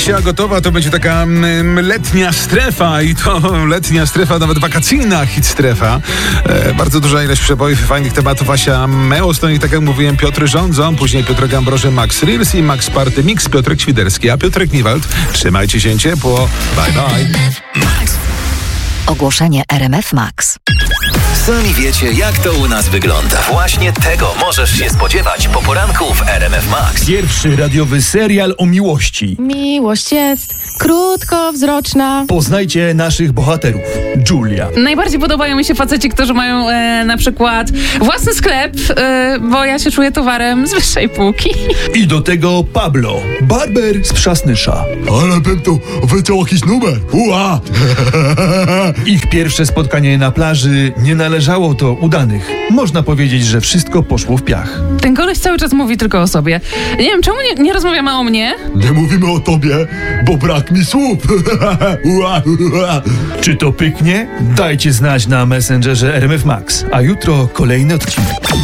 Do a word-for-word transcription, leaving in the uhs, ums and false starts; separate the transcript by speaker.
Speaker 1: Basia gotowa to będzie taka mm, letnia strefa i to letnia strefa, nawet wakacyjna hit strefa. E, bardzo duża ilość przebojów i fajnych tematów. Asia Mełoston i tak jak mówiłem, Piotr Rządzą, później Piotrek Ambroży, Max Reels i Max Party Mix, Piotrek Świderski, a Piotrek Niwald. Trzymajcie się ciepło. Bye bye.
Speaker 2: Max. Ogłoszenie R M F Max.
Speaker 3: Sami wiecie, jak to u nas wygląda. Właśnie tego możesz się spodziewać po poranku w R M F Max.
Speaker 4: Pierwszy radiowy serial o miłości.
Speaker 5: Miłość jest krótkowzroczna.
Speaker 4: Poznajcie naszych bohaterów. Julia.
Speaker 5: Najbardziej podobają mi się faceci, którzy mają e, na przykład własny sklep, e, bo ja się czuję towarem z wyższej półki.
Speaker 4: I do tego Pablo, barber z Przasnysza.
Speaker 6: Ale bym tu wyciął jakiś numer. Ua!
Speaker 4: Ich pierwsze spotkanie na plaży nie należało do udanych. Można powiedzieć, że wszystko poszło w piach.
Speaker 5: Ten koleś cały czas mówi tylko o sobie. Nie wiem, czemu nie, nie rozmawiamy o mnie?
Speaker 6: Nie mówimy o tobie, bo brak mi słów. Ua, ua.
Speaker 4: Czy to pyknie? Dajcie znać na Messengerze R M F Max. A jutro kolejny odcinek.